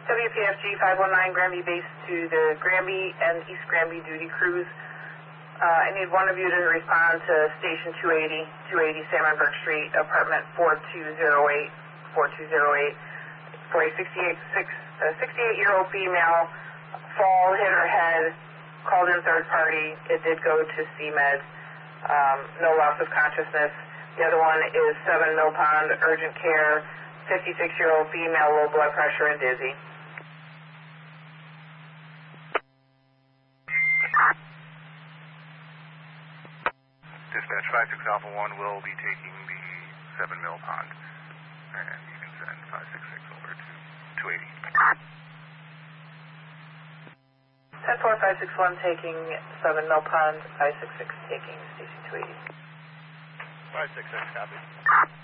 WPFG 519 Granby base to the Granby and East Granby duty crews. I need one of you to respond to Station 280 Salmonberg Street, apartment 4208 for a 68-year-old female. Fall, hit her head, called in third party. It did go to CMed. No loss of consciousness. The other one is 7 Mill Pond, urgent care, 56-year-old female, low blood pressure and dizzy. Dispatch 56 Alpha 1 will be taking the 7 Mill Pond, and you can send 566 over to 280. 10-4-561 taking 7 Mill Pond, 566 taking Station 280. 566, copy.